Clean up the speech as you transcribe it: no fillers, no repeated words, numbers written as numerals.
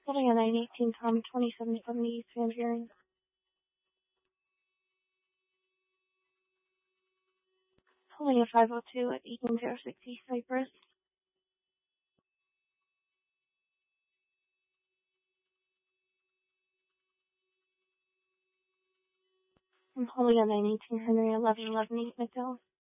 Holding a 918 Tom 2770 East Van Buren. Holding a 502 at 1806 East Cypress. I'm holding a 918 Henry 1111 East McDowell.